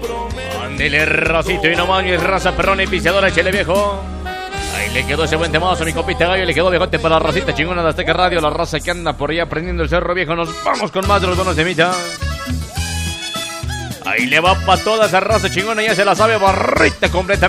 Ándele, Rosito, y no más, mi raza perrona y piseadora, échale viejo. Ahí le quedó ese buen temazo, mi compita gallo. Le quedó viejote para la Rosita chingona de Azteca Radio. La raza que anda por allá prendiendo el cerro viejo. Nos vamos con más de los donos de Mita. Ahí le va para toda esa raza chingona, ya se la sabe, barrita completamente.